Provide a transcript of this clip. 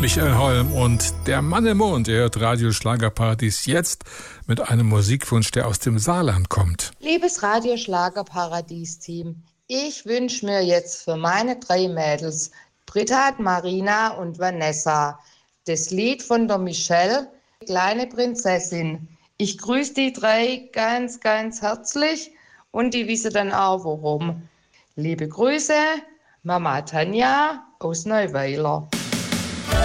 Michael Holm und der Mann im Mond. Ihr hört Radio Schlagerparadies jetzt mit einem Musikwunsch, der aus dem Saarland kommt. Liebes Radio Schlagerparadies-Team, ich wünsche mir jetzt für meine 3 Mädels, Britta, Marina und Vanessa, das Lied von der Michelle, Kleine Prinzessin. Ich grüße die 3 ganz, ganz herzlich und die wissen dann auch warum. Liebe Grüße, Mama Tanja aus Neuweiler.